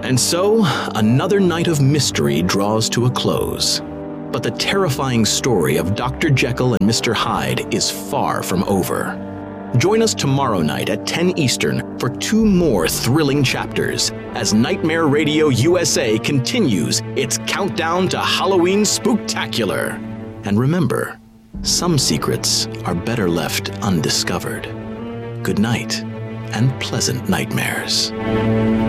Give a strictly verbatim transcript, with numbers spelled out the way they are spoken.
And so, another night of mystery draws to a close. But the terrifying story of Doctor Jekyll and Mister Hyde is far from over. Join us tomorrow night at ten Eastern for two more thrilling chapters as Nightmare Radio U S A continues its countdown to Halloween Spooktacular. And remember, some secrets are better left undiscovered. Good night and pleasant nightmares.